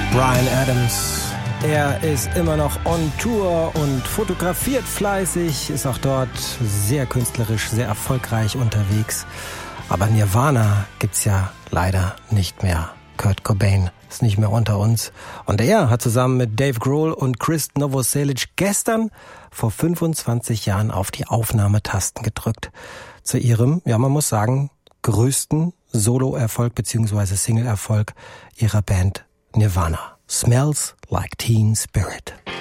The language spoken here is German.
Bryan Adams. Er ist immer noch on Tour und fotografiert fleißig, ist auch dort sehr künstlerisch, sehr erfolgreich unterwegs. Aber Nirvana gibt's ja leider nicht mehr. Kurt Cobain ist nicht mehr unter uns. Und er hat zusammen mit Dave Grohl und Chris Novoselic gestern vor 25 Jahren auf die Aufnahmetasten gedrückt. Zu ihrem, ja man muss sagen, größten Solo-Erfolg bzw. Single-Erfolg ihrer Band Nirvana. Smells Like Teen Spirit.